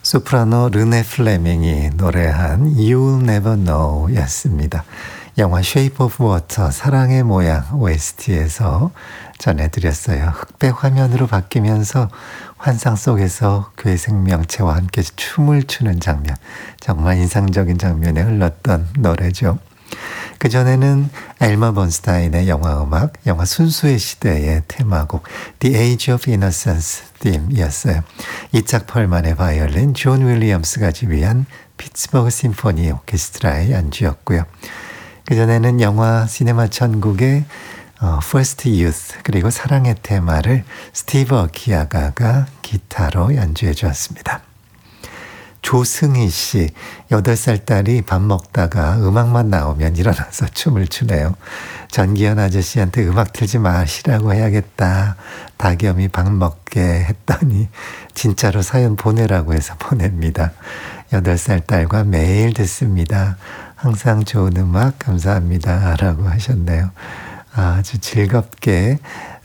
소프라노 르네 플레밍이 노래한 You'll Never Know 였습니다. 영화 Shape of Water 사랑의 모양 OST에서 전해드렸어요. 흑백 화면으로 바뀌면서 환상 속에서 그의 생명체와 함께 춤을 추는 장면, 정말 인상적인 장면에 흘렀던 노래죠. 그전에는 엘마 번스타인의 영화음악, 영화 순수의 시대의 테마곡 The Age of Innocence 팀이었어요. 이착 펄만의 바이올린, 존 윌리엄스가 지휘한 피츠버그 심포니 오케스트라의 연주였고요. 그전에는 영화 시네마 천국의 First Youth 그리고 사랑의 테마를 스티브 어키야가가 기타로 연주해 주었습니다. 조승희 씨, 8살 딸이 밥 먹다가 음악만 나오면 일어나서 춤을 추네요. 전기현 아저씨한테 음악 틀지 마시라고 해야겠다. 닭염이 밥 먹게 했더니 진짜로 사연 보내라고 해서 보냅니다. 8살 딸과 매일 듣습니다. 항상 좋은 음악 감사합니다. 라고 하셨네요. 아주 즐겁게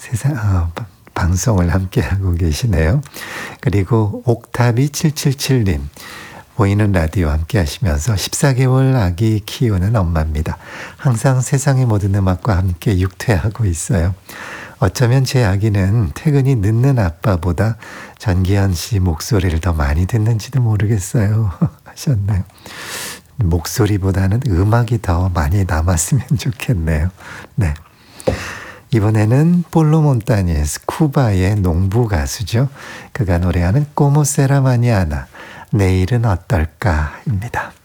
방송을 함께하고 계시네요. 그리고 옥탑이 777님, 보이는 라디오 함께 하시면서 14개월 아기 키우는 엄마입니다. 항상 세상의 모든 음악과 함께 육퇴하고 있어요. 어쩌면 제 아기는 퇴근이 늦는 아빠보다 전기현 씨 목소리를 더 많이 듣는지도 모르겠어요. 하셨네요. 목소리보다는 음악이 더 많이 남았으면 좋겠네요. 네. 이번에는 볼로 몬타니에스 쿠바의 농부 가수죠. 그가 노래하는 꼬모 세라 마니아나, 내일은 어떨까입니다.